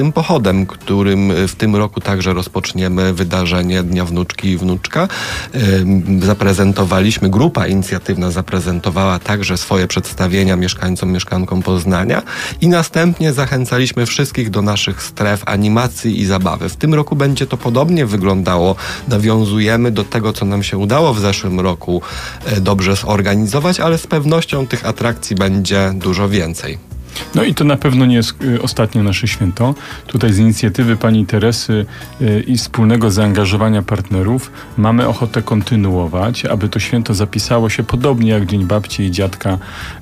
Tym pochodem, którym w tym roku także rozpoczniemy wydarzenie Dnia Wnuczki i Wnuczka. Grupa inicjatywna zaprezentowała także swoje przedstawienia mieszkankom Poznania i następnie zachęcaliśmy wszystkich do naszych stref animacji i zabawy. W tym roku będzie to podobnie wyglądało. Nawiązujemy do tego, co nam się udało w zeszłym roku dobrze zorganizować, ale z pewnością tych atrakcji będzie dużo więcej. No i to na pewno nie jest ostatnie nasze święto. Tutaj z inicjatywy pani Teresy i wspólnego zaangażowania partnerów mamy ochotę kontynuować, aby to święto zapisało się podobnie jak Dzień Babci i Dziadka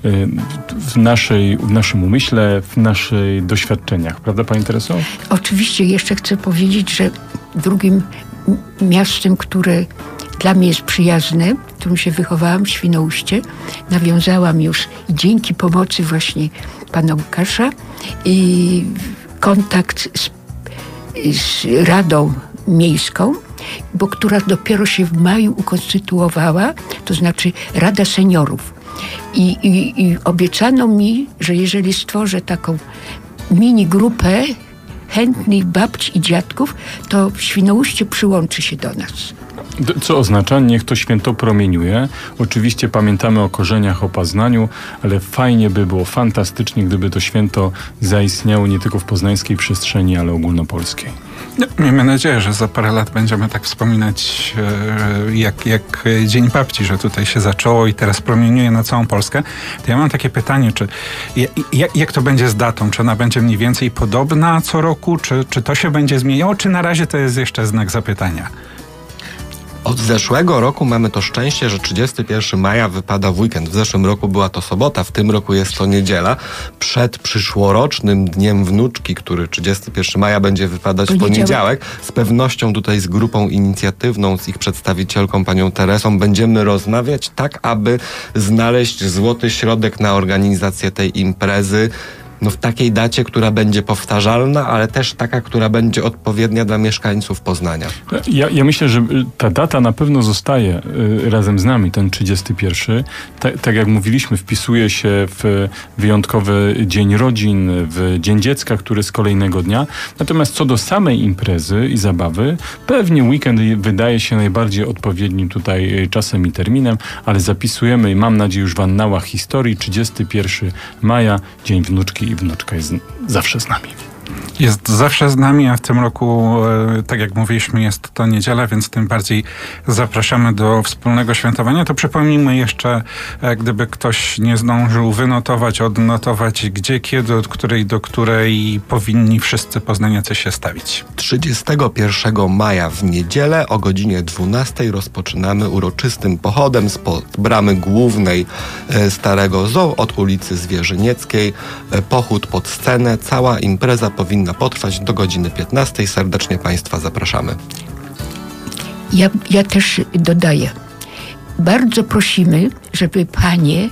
w naszym umyśle, w naszych doświadczeniach. Prawda, pani Tereso? Oczywiście jeszcze chcę powiedzieć, że drugim miastem, które dla mnie jest przyjazne, w którym się wychowałam, w Świnoujście, nawiązałam już dzięki pomocy właśnie pana Łukasza i kontakt z Radą Miejską, bo która dopiero się w maju ukonstytuowała, to znaczy Rada Seniorów. I obiecano mi, że jeżeli stworzę taką mini grupę chętnych babci i dziadków, to w Świnoujście przyłączy się do nas. Co oznacza, niech to święto promieniuje. Oczywiście pamiętamy o korzeniach, o Poznaniu, ale fajnie by było, fantastycznie, gdyby to święto zaistniało nie tylko w poznańskiej przestrzeni, ale ogólnopolskiej. No, miejmy nadzieję, że za parę lat będziemy tak wspominać jak Dzień Babci, że tutaj się zaczęło i teraz promieniuje na całą Polskę. To ja mam takie pytanie, jak to będzie z datą? Czy ona będzie mniej więcej podobna co roku? Czy to się będzie zmieniało? Czy na razie to jest jeszcze znak zapytania? Od zeszłego roku mamy to szczęście, że 31 maja wypada w weekend. W zeszłym roku była to sobota, w tym roku jest to niedziela. Przed przyszłorocznym Dniem Wnuczki, który 31 maja będzie wypadać w poniedziałek, z pewnością tutaj z grupą inicjatywną, z ich przedstawicielką, panią Teresą, będziemy rozmawiać tak, aby znaleźć złoty środek na organizację tej imprezy. W takiej dacie, która będzie powtarzalna, ale też taka, która będzie odpowiednia dla mieszkańców Poznania. Ja myślę, że ta data na pewno zostaje razem z nami, ten 31. Tak jak mówiliśmy, wpisuje się w wyjątkowy Dzień Rodzin, w Dzień Dziecka, który z kolejnego dnia. Natomiast co do samej imprezy i zabawy, pewnie weekend wydaje się najbardziej odpowiednim tutaj czasem i terminem, ale zapisujemy, mam nadzieję, już w annałach historii, 31 maja, Dzień Wnuczki i Wnuczka jest zawsze z nami. Jest zawsze z nami, a w tym roku, tak jak mówiliśmy, jest to niedziela, więc tym bardziej zapraszamy do wspólnego świętowania. To przypomnijmy jeszcze, gdyby ktoś nie zdążył wynotować, odnotować, gdzie, kiedy, od której do której powinni wszyscy poznaniacy się stawić. 31 maja w niedzielę o godzinie 12 rozpoczynamy uroczystym pochodem spod bramy głównej Starego Zoo od ulicy Zwierzynieckiej. Pochód pod scenę. Cała impreza powinna potrwać do godziny 15. Serdecznie Państwa zapraszamy. Ja też dodaję. Bardzo prosimy, żeby panie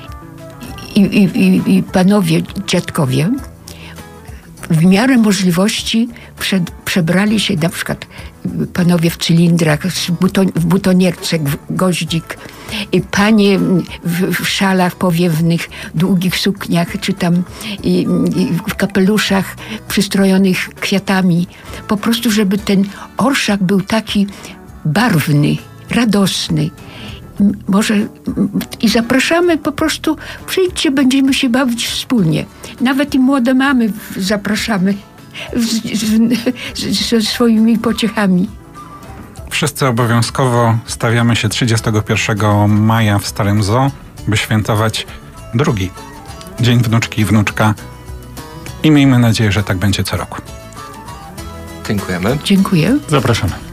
i panowie dziadkowie w miarę możliwości przebrali się, na przykład panowie w cylindrach, w butonierce, goździk, panie w szalach powiewnych, długich sukniach, czy tam w kapeluszach przystrojonych kwiatami. Po prostu, żeby ten orszak był taki barwny, radosny. Może i zapraszamy, po prostu przyjdźcie, będziemy się bawić wspólnie. Nawet i młode mamy zapraszamy ze swoimi pociechami. Wszyscy obowiązkowo stawiamy się 31 maja w Starym Zoo, by świętować drugi Dzień Wnuczki i Wnuczka. I miejmy nadzieję, że tak będzie co roku. Dziękujemy. Dziękuję. Zapraszamy.